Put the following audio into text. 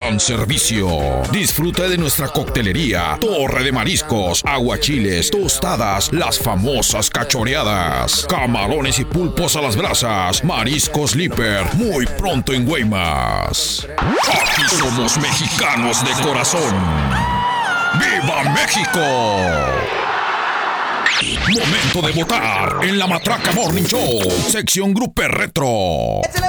gran servicio. Disfruta de nuestra coctelería, torre de mariscos, aguachiles, tostadas, las famosas cachoreadas, camarones y pulpos a las brasas, mariscos Liper, muy pronto en Guaymas. Aquí somos mexicanos de corazón. ¡Viva México! Momento de votar en la Matraca Morning Show, sección Grupo Retro. ¡Échale,